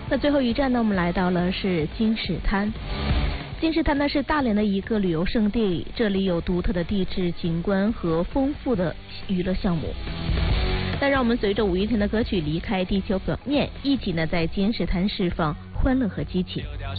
那最后一站呢，我们来到了是金石滩。金石滩呢是大连的一个旅游胜地，这里有独特的地质景观和丰富的娱乐项目。那让我们随着五月天的歌曲离开地球表面，一起呢在金石滩释放欢乐和激情。